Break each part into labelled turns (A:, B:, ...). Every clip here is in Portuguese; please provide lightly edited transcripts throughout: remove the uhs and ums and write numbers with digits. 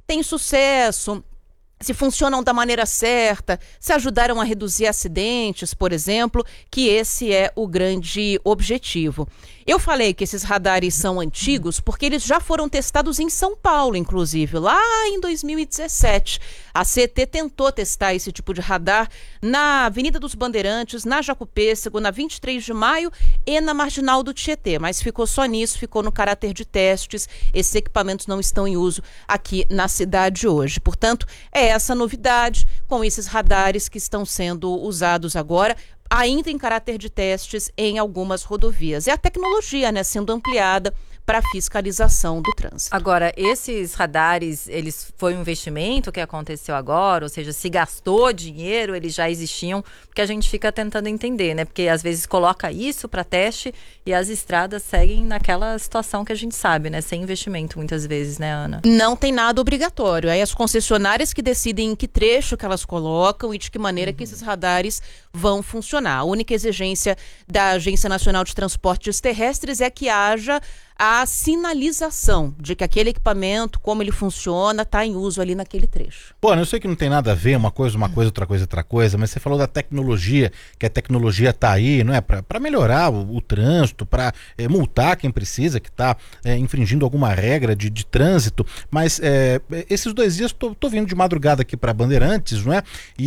A: têm sucesso, se funcionam da maneira certa, se ajudaram a reduzir acidentes, por exemplo, que esse é o grande objetivo. Eu falei que esses radares são antigos porque eles já foram testados em São Paulo, inclusive, lá em 2017. A CET tentou testar esse tipo de radar na Avenida dos Bandeirantes, na Jacopêssego, na 23 de Maio e na Marginal do Tietê, mas ficou só nisso, ficou no caráter de testes. Esses equipamentos não estão em uso aqui na cidade hoje. Portanto, é essa novidade com esses radares que estão sendo usados agora, ainda em caráter de testes em algumas rodovias. É a tecnologia, né, sendo ampliada para a fiscalização do trânsito.
B: Agora, esses radares, eles foi um investimento que aconteceu agora? Ou seja, se gastou dinheiro, eles já existiam? Porque a gente fica tentando entender, né? Porque às vezes coloca isso para teste e as estradas seguem naquela situação que a gente sabe, né? Sem investimento muitas vezes, né, Ana?
A: Não tem nada obrigatório. Aí as concessionárias que decidem em que trecho que elas colocam e de que maneira que esses radares vão funcionar. A única exigência da Agência Nacional de Transportes Terrestres é que haja a sinalização de que aquele equipamento, como ele funciona, está em uso ali naquele trecho.
C: Pô, eu sei que não tem nada a ver uma coisa, outra coisa, mas você falou da tecnologia, que a tecnologia está aí, não é? Para melhorar o trânsito, para multar quem precisa, que está infringindo alguma regra de trânsito, mas esses 2 dias tô vindo de madrugada aqui para Bandeirantes, não é?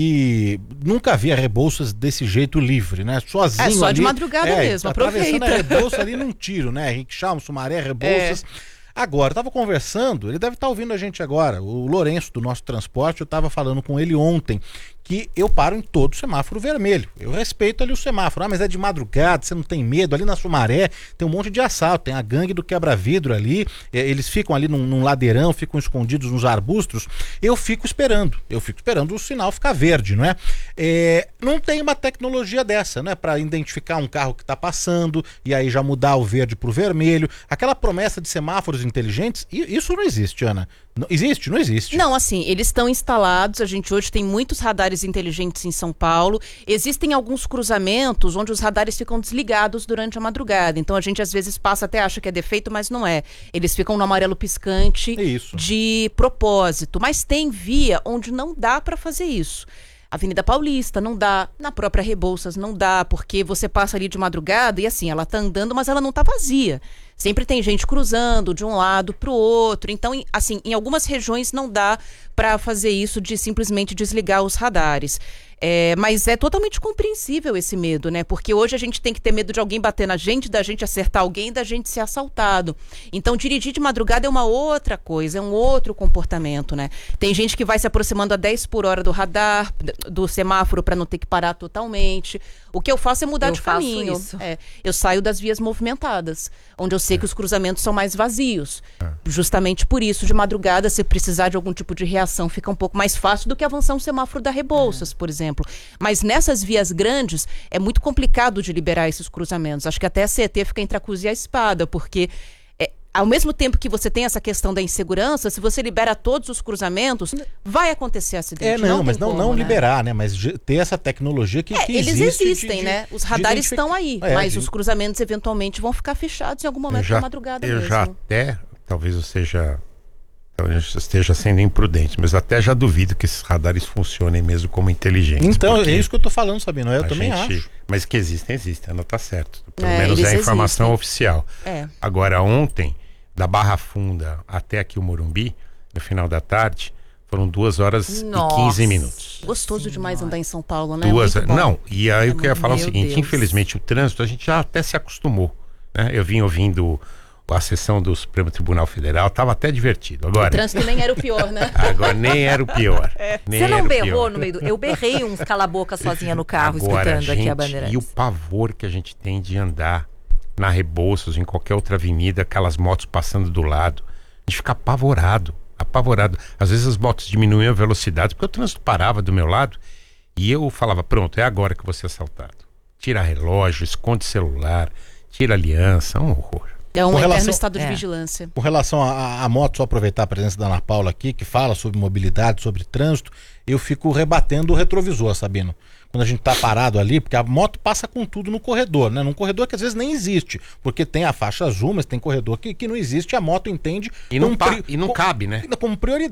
C: E nunca vi a Rebouças desse jeito livre, né? Sozinho
A: só
C: ali,
A: de madrugada mesmo, aproveita.
C: Atravessando a Rebouça ali num tiro, né? Henrique Chalmers, Sumaré, Rebouças. Agora, eu tava conversando, ele deve estar ouvindo a gente agora, o Lourenço do nosso transporte, eu tava falando com ele ontem, que eu paro em todo semáforo vermelho. Eu respeito ali o semáforo. Mas é de madrugada, você não tem medo. Ali na Sumaré tem um monte de assalto, tem a gangue do quebra-vidro ali, eles ficam ali num ladeirão, ficam escondidos nos arbustos. Eu fico esperando o sinal ficar verde, não é? Não tem uma tecnologia dessa, né? Para identificar um carro que está passando e aí já mudar o verde pro vermelho. Aquela promessa de semáforos inteligentes, isso não existe, Ana. Não existe? Não existe.
A: Não, assim, eles estão instalados, a gente hoje tem muitos radares inteligentes em São Paulo, existem alguns cruzamentos onde os radares ficam desligados durante a madrugada, então a gente às vezes passa, até acha que é defeito, mas não é. Eles ficam no amarelo piscante de propósito, mas tem via onde não dá para fazer isso. Avenida Paulista não dá, na própria Rebouças não dá, porque você passa ali de madrugada e assim, ela tá andando, mas ela não tá vazia. Sempre tem gente cruzando de um lado para o outro. Então, assim, em algumas regiões não dá para fazer isso de simplesmente desligar os radares. Mas é totalmente compreensível esse medo, né? Porque hoje a gente tem que ter medo de alguém bater na gente, da gente acertar alguém, da gente ser assaltado. Então, dirigir de madrugada é uma outra coisa, é um outro comportamento, né? Tem gente que vai se aproximando a 10 por hora do radar, do semáforo, para não ter que parar totalmente. O que eu faço é mudar de caminho. Eu saio das vias movimentadas, onde eu sei que os cruzamentos são mais vazios. Justamente por isso, de madrugada, se precisar de algum tipo de reação, fica um pouco mais fácil do que avançar um semáforo da Rebouças, por exemplo. Mas nessas vias grandes, é muito complicado de liberar esses cruzamentos. Acho que até a CET fica entre a cruz e a espada, porque ao mesmo tempo que você tem essa questão da insegurança, se você libera todos os cruzamentos, vai acontecer acidente.
C: Não liberar, né? Mas ter essa tecnologia que
A: eles
C: existe.
A: Eles existem, né? Os radares estão aí, mas os cruzamentos eventualmente vão ficar fechados em algum momento da madrugada mesmo.
D: Já até, talvez esteja sendo imprudente, mas até já duvido que esses radares funcionem mesmo como inteligentes.
C: Então, é isso que eu tô falando, Sabino. Eu também acho.
D: Mas que existem, Ana, tá certo. Pelo menos é a informação oficial. Agora, ontem, da Barra Funda até aqui o Morumbi, no final da tarde, foram 2 horas e 15 minutos.
A: Gostoso demais andar em São Paulo, né?
D: Não, e aí eu queria falar o seguinte, infelizmente o trânsito a gente já até se acostumou, né? Eu vim ouvindo a sessão do Supremo Tribunal Federal, estava até divertido. Agora,
A: o trânsito nem era o pior, né?
D: Agora nem era o pior.
B: Você não berrou no meio do... Eu berrei uns cala-boca sozinha no carro, escutando aqui a Bandeirantes.
D: E o pavor que a gente tem de andar na Rebouças, em qualquer outra avenida, aquelas motos passando do lado. A gente fica apavorado. Às vezes as motos diminuíam a velocidade, porque o trânsito parava do meu lado e eu falava, pronto, é agora que vou ser assaltado. Tira relógio, esconde celular, tira aliança, um horror.
A: É um eterno estado de vigilância.
C: Com relação à moto, só aproveitar a presença da Ana Paula aqui, que fala sobre mobilidade, sobre trânsito, eu fico rebatendo o retrovisor, Sabino. Quando a gente tá parado ali, porque a moto passa com tudo no corredor, né? Num corredor que às vezes nem existe, porque tem a faixa azul, mas tem corredor que não existe, a moto entende...
D: E não cabe, né?
C: Como prioridade.